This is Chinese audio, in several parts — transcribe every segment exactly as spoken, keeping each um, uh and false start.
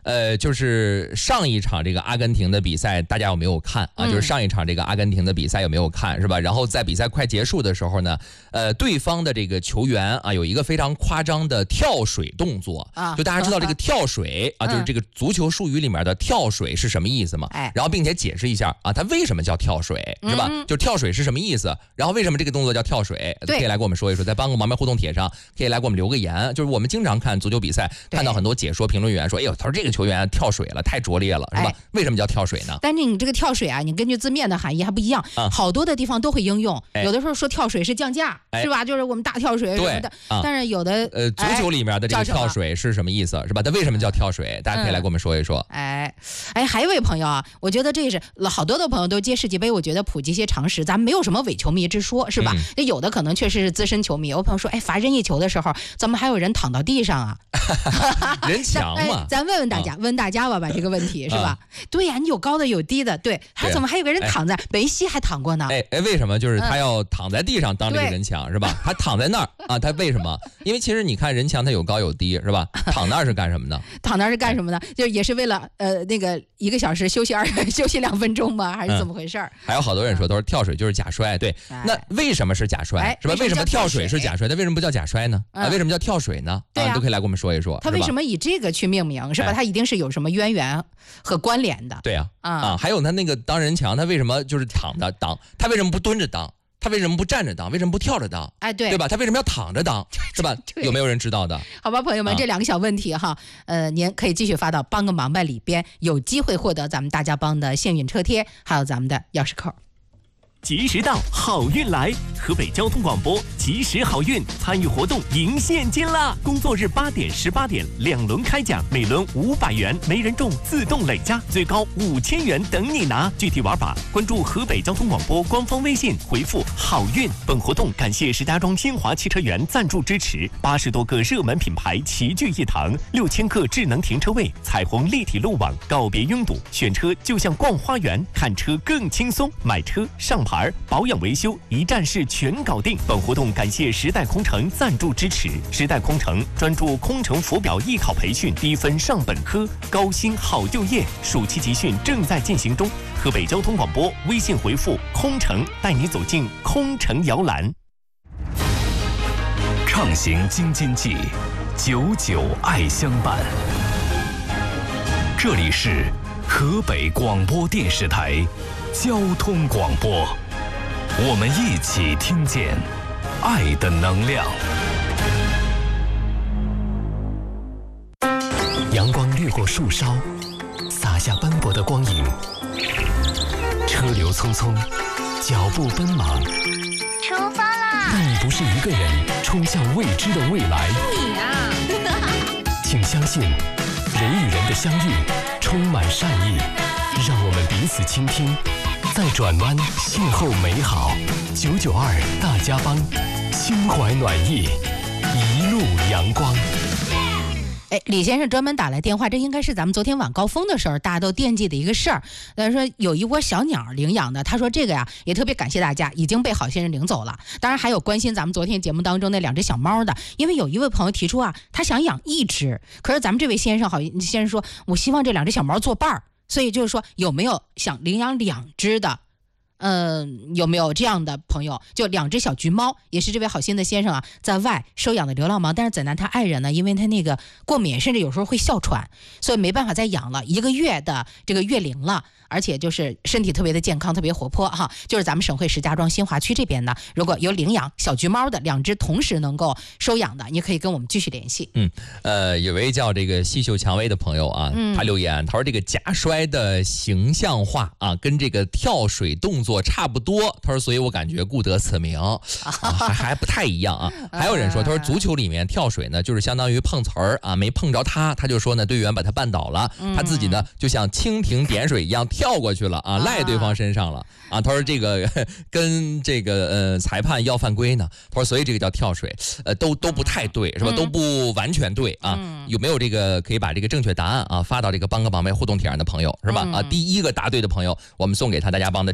呃，就是上一场这个阿根廷的比赛，大家有没有看啊？就是上一场这个阿根廷的比赛有没有看，是吧？然后在比赛快结束的时候呢，呃，对方的这个球员啊，有一个非常夸张的跳水动作啊，就大家知道这个跳水啊，就是这个足球术语里面的跳水是什么意思吗？哎，然后并且解释一下啊，它为什么叫跳水，是吧？就跳水是什么意思？然后为什么这个动作叫跳水？可以来跟我们说一说，在帮个忙呗互动帖上可以来给我们留个言。就是我们经常看足球比赛，看到很多解说评论员说，哎呦，他说这个球员跳水了，太拙劣了，是吧？哎、为什么叫跳水呢？ 但是你这个跳水啊，你根据字面的含义还不一样，嗯、好多的地方都会应用。哎、有的时候说跳水是降价，哎、是吧？就是我们大跳水什么的。啊、但是有的呃，足球里面的这个跳水是什么意思，是吧？它为什么叫跳水？大家可以来跟我们说一说。 哎哎，还有一位朋友啊，我觉得这是好多的朋友都接世界杯，我觉得普及一些常识，咱们没有什么伪球迷之说，是吧？那、嗯、有的可能确实是资深球迷。有朋友说，哎，罚任意球的时候，怎么还有人躺到地上啊？ 人墙嘛、 哎，咱问问大家，啊、问大家吧，把这个问题是吧？啊、对呀、啊，你有高的有低的，对，还怎么还有个人躺在？梅西还躺过呢。 哎哎，为什么就是他要躺在地上当这个人墙、嗯、是吧？他躺在那儿啊，他为什么？因为其实你看人墙它有高有低是吧？躺那儿是干什么呢？ 躺那儿是干什么呢？就也是为了呃那个一个小时休息二休息两分钟吗？还是怎么回事？嗯、 还有好多人说都是跳水就是假摔，对，哎、那为什么是假摔、哎、是吧？为什么跳水是假摔？它为什么不叫假摔呢？嗯、啊，为什么叫跳水呢？ 对啊，都可以来跟我们说一说。 他为什么以这个去命名？是吧？它一定是有什么渊源和关联的。 对呀，啊，啊，还有他那个当人墙，他为什么就是躺着当？他为什么不蹲着当？他为什么不站着当？为什么不跳着当？ 哎，对， 对吧？他为什么要躺着当？是吧？有没有人知道的？ 好吧，朋友们，啊、这两个小问题哈，呃，您可以继续发到帮个忙吧里边，有机会获得咱们大家帮的幸运车贴，还有咱们的钥匙扣。 及时到，好运来！河北交通广播及时好运参与活动赢现金啦！工作日八点、十八点两轮开奖，每轮五百元，没人中自动累加，最高五千元等你拿。具体玩法关注河北交通广播官方微信，回复好运。本活动感谢石家庄新华汽车园赞助支持，八十多个热门品牌齐聚一堂，六千个智能停车位，彩虹立体路网，告别拥堵，选车就像逛花园，看车更轻松，买车上牌。保养维修一站式全搞定。本活动感谢时代空乘赞助支持。时代空乘专注空乘浮表艺考培训，低分上本科，高薪好就业。暑期集训正在进行中。河北交通广播微信回复空乘，带你走进空乘摇篮。 畅行京津冀，久久爱相伴。这里是河北广播电视台交通广播，我们一起听见爱的能量。阳光掠过树梢，洒下斑驳的光影。车流匆匆，脚步奔忙。 出发啦！ 但你不是一个人冲向未知的未来。 你啊！ 请相信，人与人的相遇充满善意。让我们彼此倾听，在转弯邂逅美好。九九二大家帮，心怀暖意，一路阳光。 哎，李先生专门打来电话，这应该是咱们昨天晚高峰的时候大家都惦记的一个事儿。他说有一窝小鸟领养的，他说这个呀也特别感谢大家，已经被好心人领走了。当然还有关心咱们昨天节目当中那两只小猫的，因为有一位朋友提出啊，他想养一只，可是咱们这位先生好先生说，我希望这两只小猫作伴儿。所以就是说，有没有想领养两只的？嗯、呃，有没有这样的朋友？就两只小橘猫，也是这位好心的先生啊，在外收养的流浪猫。但是怎奈他爱人呢，因为他那个过敏，甚至有时候会哮喘，所以没办法再养了。一个月的这个月龄了，而且就是身体特别的健康，特别活泼哈。就是咱们省会石家庄新华区这边呢，如果有领养小橘猫的两只同时能够收养的，你可以跟我们继续联系。 嗯，呃，有位叫这个细嗅蔷薇的朋友啊，嗯、他留言，他说这个假摔的形象化啊，跟这个跳水动作差不多。他说，所以我感觉故得此名，啊、还还不太一样啊。还有人说，他说足球里面跳水呢，就是相当于碰瓷儿啊，没碰着他，他就说呢，队员把他绊倒了，嗯、他自己呢就像蜻蜓点水一样跳过去了啊，赖对方身上了啊。他说这个跟这个呃裁判要犯规呢。他说，所以这个叫跳水，呃，都都不太对，是吧？嗯、都不完全对啊。嗯、有没有这个可以把这个正确答案啊发到这个帮个忙呗互动帖上的朋友，是吧？嗯、啊，第一个答对的朋友，我们送给他大家帮的这个车贴和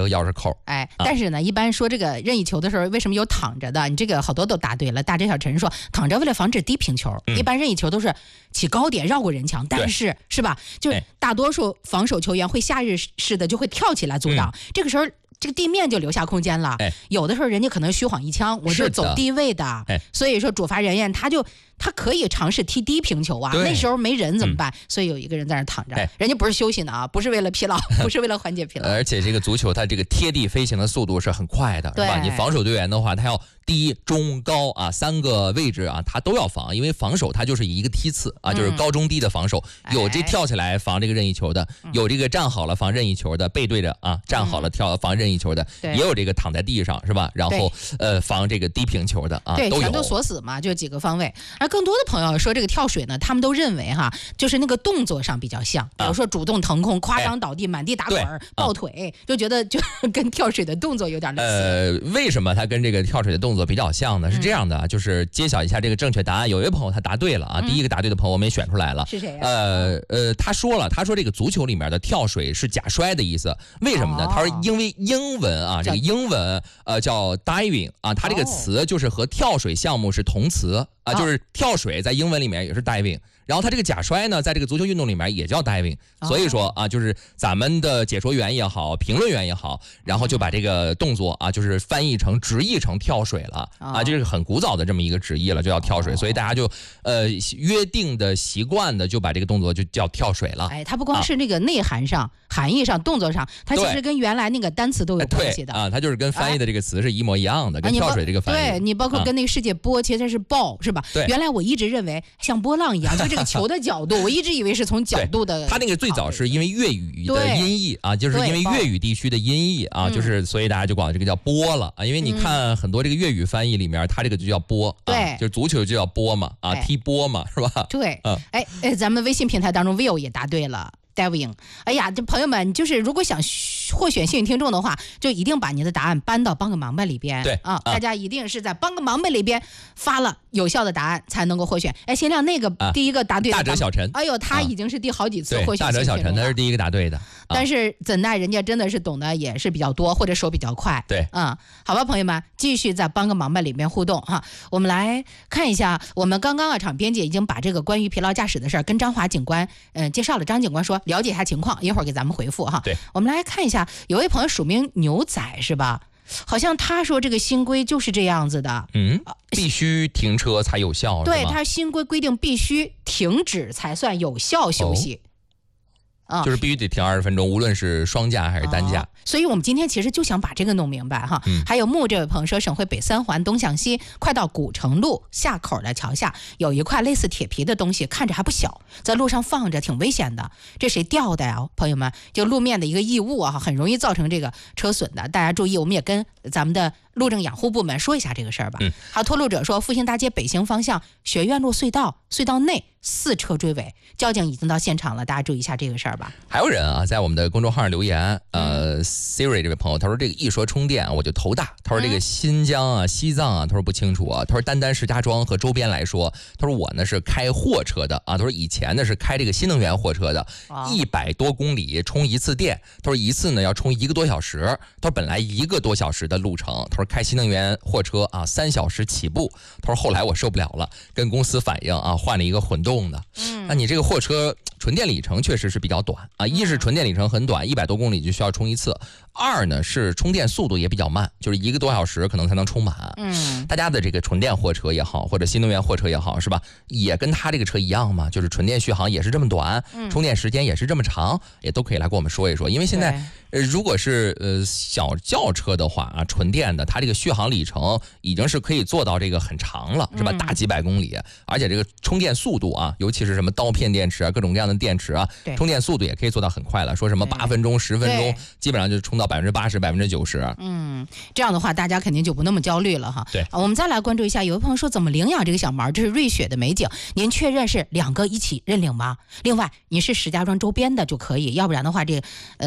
钥匙扣。 哎，但是呢，一般说这个任意球的时候，为什么有躺着的？你这个好多都答对了。大哲小陈说，躺着为了防止低平球， 嗯、 一般任意球都是起高点绕过人墙，但是是吧？就是大多数防守球员会下意识的就会跳起来阻挡，嗯、这个时候。这个地面就留下空间了， 哎、 有的时候人家可能虚晃一枪，我就走低位的， 的所以说主罚人员他就他可以尝试踢低平球啊，那时候没人怎么办？嗯、所以有一个人在那躺着，人家不是休息呢啊，不是为了疲劳，不是为了缓解疲劳， 而且这个足球它这个贴地飞行的速度是很快的，是吧？你防守队员的话，他要低、中、高啊三个位置啊，他都要防，因为防守它就是一个梯次啊，就是高中低的防守，嗯、有这跳起来防这个任意球的，哎、有这个站好了防任意球的，背对着啊站好了跳防任意球的，嗯、也有这个躺在地上是吧？然后呃防这个低平球的啊， 对， 都有全都锁死嘛，就几个方位。而更多的朋友说这个跳水呢，他们都认为哈，就是那个动作上比较像，比如说主动腾空、夸张倒地、满地打滚、抱腿，就觉得就跟跳水的动作有点类似。 呃，为什么它跟这个跳水的动作比较像呢？是这样的，就是揭晓一下这个正确答案。有一位朋友他答对了啊，第一个答对的朋友我们也选出来了， 是谁呀？ 呃呃，他说了，他说这个足球里面的跳水是假摔的意思，为什么呢？他说因为英文啊，这个英文呃叫 diving 啊，它这个词就是和跳水项目是同词啊，就是跳水在英文里面也是 diving。然后他这个假摔呢，在这个足球运动里面也叫 diving， 所以说啊，就是咱们的解说员也好，评论员也好，然后就把这个动作啊，就是翻译成直译成跳水了啊，就是很古早的这么一个直译了，就叫跳水，所以大家就呃约定的习惯的就把这个动作就叫跳水了。 哎，它不光是那个内涵上、啊、含义上、动作上，它其实跟原来那个单词都有关系的啊，它就是跟翻译的这个词是一模一样的，跟跳水这个翻译。 对你包括跟那个世界波，其实是爆是吧？ 对， 原来我一直认为像波浪一样，就这个球的角度，我一直以为是从角度的。 它那个最早是因为粤语的音译啊，就是因为粤语地区的音译啊，就是所以大家就管这个叫波了啊。因为你看很多这个粤语翻译里面，它这个就叫波， 对， 就是足球就叫波嘛啊，踢波嘛是吧？ 对，哎哎，咱们微信平台当中 Will 也答对了。diving， 哎呀，这朋友们，就是如果想获选幸运听众的话，就一定把您的答案搬到帮个忙吧里边。 对啊，大家一定是在帮个忙吧里边发了有效的答案，才能够获选。哎，先亮那个第一个答对的、 啊、大哲小陈， 哎呦，他已经是第好几次获选幸运听众了。 大哲小陈他是第一个答对的，啊、 但是怎奈人家真的是懂得也是比较多，或者手比较快。 对， 嗯，好吧，朋友们，继续在帮个忙吧里面互动哈。我们来看一下，我们刚刚啊，场编辑已经把这个关于疲劳驾驶的事儿跟张华警官嗯、呃、介绍了。张警官说了解一下情况。一会儿给咱们回复哈。 对， 我们来看一下，有位朋友署名牛仔是吧？好像他说这个新规就是这样子的， 嗯，必须停车才有效。 对，他新规规定必须停止才算有效休息。 哦啊、就是必须得停二十分钟，无论是双驾还是单驾、哦。 所以我们今天其实就想把这个弄明白哈。嗯、还有木这位朋友说，省会北三环东向西，快到古城路下口的桥下，有一块类似铁皮的东西，看着还不小，在路上放着，挺危险的。这谁掉的呀？朋友们，就路面的一个异物啊，很容易造成这个车损的。大家注意，我们也跟咱们的路政养护部门说一下这个事儿吧。 嗯。 还有脱路者说，复兴大街北行方向学院路隧道隧道内四车追尾，交警已经到现场了，大家注意一下这个事儿吧。 还有人啊，在我们的公众号上留言，呃 ，Siri 这位朋友他说这个一说充电我就头大，他说这个新疆啊、西藏啊，他说不清楚啊，他说单单石家庄和周边来说，他说我呢是开货车的啊，他说以前呢是开这个新能源货车的，一百多公里充一次电，他说一次呢要充一个多小时，他说本来一个多小时的路程，他说开新能源货车啊三小时起步，他说后来我受不了了，跟公司反映啊换了一个混动的，嗯，那你这个货车纯电里程确实是比较短啊，一是纯电里程很短，一百多公里就需要充一次；二呢是充电速度也比较慢，就是一个多小时可能才能充满。嗯，大家的这个纯电货车也好，或者新能源货车也好，是吧？也跟他这个车一样嘛，就是纯电续航也是这么短，充电时间也是这么长，也都可以来跟我们说一说。因为现在呃，如果是呃小轿车的话啊，纯电的，它这个续航里程已经是可以做到这个很长了，是吧？大几百公里，而且这个充电速度啊，尤其是什么刀片电池啊，各种各样的电池啊，充电速度也可以做到很快了。说什么八分钟、十分钟，基本上就充到百分之八十、百分之九十。 嗯，这样的话大家肯定就不那么焦虑了哈。 对， 我们再来关注一下，有位朋友说怎么领养这个小毛？这是瑞雪的美景，您确认是两个一起认领吗？另外，你是石家庄周边的就可以，要不然的话，这个嗯、呃、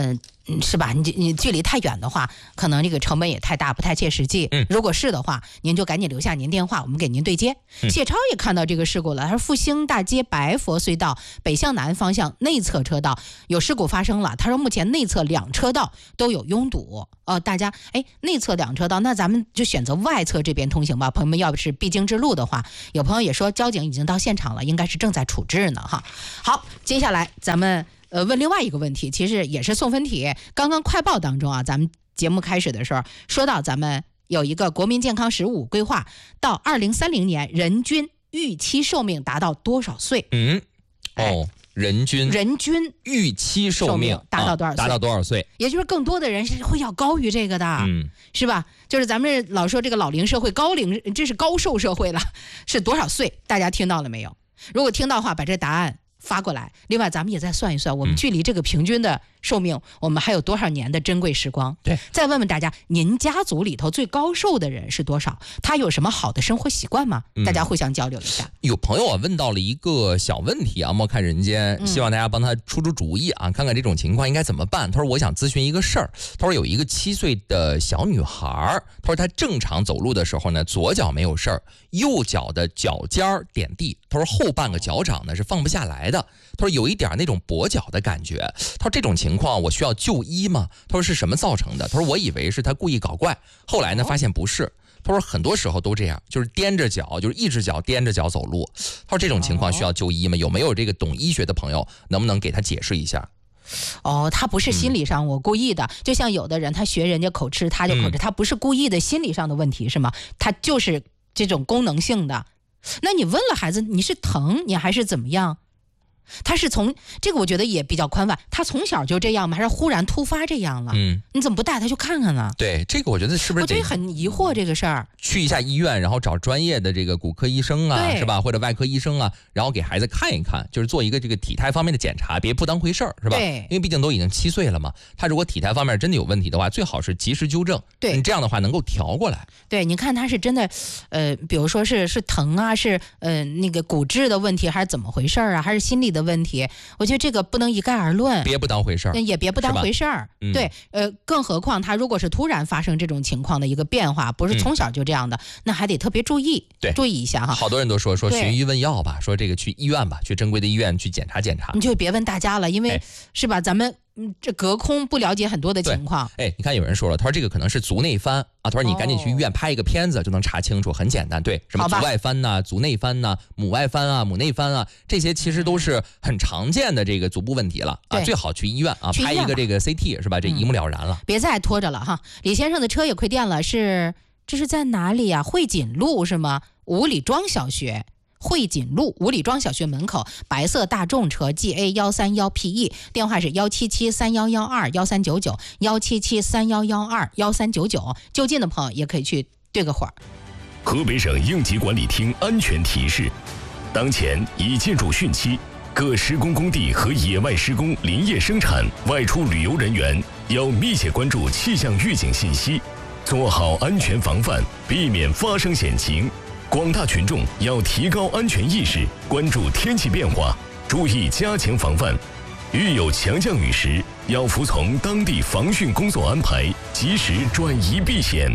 嗯，是吧？你你距离太远的话，可能这个成本也太大，不太切实际。 嗯， 如果是的话，您就赶紧留下您电话，我们给您对接。 嗯、 谢超也看到这个事故了，他说复兴大街白佛隧道北向南方向内侧车道有事故发生了。他说目前内侧两车道都有拥堵。呃，大家哎，内侧两车道，那咱们就选择外侧这边通行吧。朋友们，要是必经之路的话，有朋友也说交警已经到现场了，应该是正在处置呢哈。好，接下来咱们。呃，问另外一个问题，其实也是送分题。刚刚快报当中啊，咱们节目开始的时候说到，咱们有一个国民健康十五规划，到二零三零年人均预期寿命达到多少岁？ 嗯，哦，人均人均预期寿命达到多少岁？ 达到多少岁？ 也就是更多的人是会要高于这个的， 嗯， 是吧？就是咱们老说这个老龄社会、高龄，这是高寿社会了，是多少岁？大家听到了没有？如果听到的话，把这答案发过来。另外咱们也再算一算，我们距离这个平均的寿命、嗯、我们还有多少年的珍贵时光。 对， 再问问大家，您家族里头最高寿的人是多少？他有什么好的生活习惯吗？大家互相交流一下。 嗯、有朋友啊问到了一个小问题啊，莫看人间，希望大家帮他出出主意啊，看看这种情况应该怎么办。他说我想咨询一个事儿，他说有一个七岁的小女孩，他说她正常走路的时候呢，左脚没有事儿，右脚的脚尖点地，他说后半个脚掌呢是放不下来的，他说有一点那种跛脚的感觉，他说这种情况我需要就医吗？他说是什么造成的？他说我以为是他故意搞怪，后来呢发现不是。他说很多时候都这样，就是踮着脚，就是一只脚踮着脚走路。他说这种情况需要就医吗？有没有这个懂医学的朋友能不能给他解释一下？ 哦，他不是心理上我故意的、嗯、就像有的人他学人家口吃他就口吃、嗯、他不是故意的心理上的问题是吗？他就是这种功能性的。那你问了孩子你是疼你还是怎么样？他是从这个我觉得也比较宽泛，他从小就这样吗？还是忽然突发这样了？嗯，你怎么不带他去看看呢？ 对，这个我觉得是不是得我对很疑惑这个事儿。 去一下医院，然后找专业的这个骨科医生啊，是吧？或者外科医生啊，然后给孩子看一看，就是做一个这个体态方面的检查，别不当回事儿，是吧？ 对， 因为毕竟都已经七岁了嘛，他如果体态方面真的有问题的话，最好是及时纠正。 对， 你这样的话能够调过来。 对，你看他是真的，呃，比如说是是疼啊，是呃那个骨质的问题，还是怎么回事啊？还是心理的问题？我觉得这个不能一概而论， 别不当回事儿， 也别不当回事儿。嗯、对，呃，更何况他如果是突然发生这种情况的一个变化，不是从小就这样的，嗯、那还得特别注意， 对， 注意一下哈。 好多人都说说寻医问药吧，说这个去医院吧，去正规的医院去检查检查。 你就别问大家了，因为、哎、是吧？咱们。嗯，这隔空不了解很多的情况。 哎，你看有人说了，他说这个可能是足内翻啊，他说你赶紧去医院拍一个片子就能查清楚，很简单。对，什么足外翻呐、啊、足内翻呐、啊、母外翻啊、母内翻啊，这些其实都是很常见的这个足部问题了啊，最好去医院啊，拍一个这个 C T 是吧？这一目了然了。 嗯、别再拖着了哈，李先生的车也亏电了，是这是在哪里呀、啊？汇锦路是吗？五里庄小学。汇锦路五里庄小学门口，白色大众车 G A 一三一 P E， 电话是幺七七三幺幺二幺三九九幺七七三幺幺二幺三九九，就近的朋友也可以去对个火。 河北省应急管理厅安全提示：当前已进入汛期，各施工工地和野外施工、林业生产、外出旅游人员要密切关注气象预警信息，做好安全防范，避免发生险情。广大群众要提高安全意识，关注天气变化，注意加强防范。遇有强降雨时，要服从当地防汛工作安排，及时转移避险。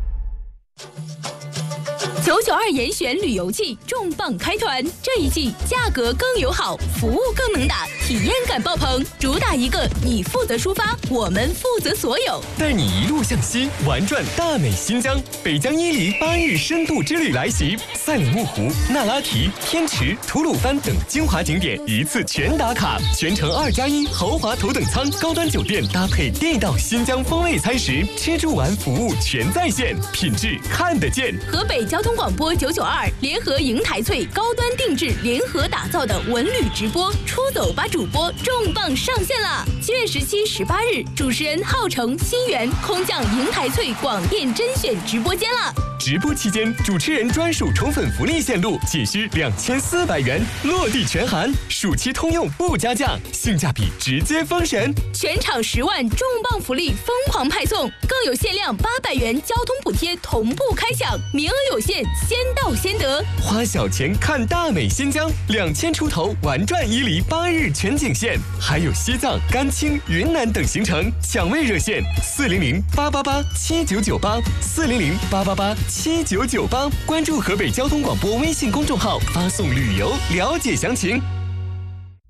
九九二严选旅游季重磅开团，这一季价格更友好，服务更能打，体验感爆棚，主打一个你负责出发，我们负责所有， 带你一路向西，玩转大美新疆。北疆伊犁八日深度之旅来袭，赛里木湖、那拉提、天池、吐鲁番等精华景点一次全打卡，全程二加一豪华头等舱，高端酒店搭配地道新疆风味餐食，吃住玩服务全在线，品质看得见。 河北交通广播九九二联合邢台翠高端定制联合打造的文旅直播出走吧主播重磅上线了！七月十七、十八日，主持人浩成、新源空降邢台翠广电甄选直播间了。 直播期间，主持人专属宠粉福利线路仅需两千四百元，落地全含，暑期通用不加价，性价比直接封神。 全场十万重磅福利疯狂派送，更有限量八百元交通补贴同步开抢，名额有限，先到先得。 花小钱看大美新疆，两千出头玩转伊犁八日全景线，还有西藏、甘青、云南等行程，抢位热线四零零八八八七九九八四零零八八八七九九八，关注河北交通广播微信公众号，发送旅游了解详情。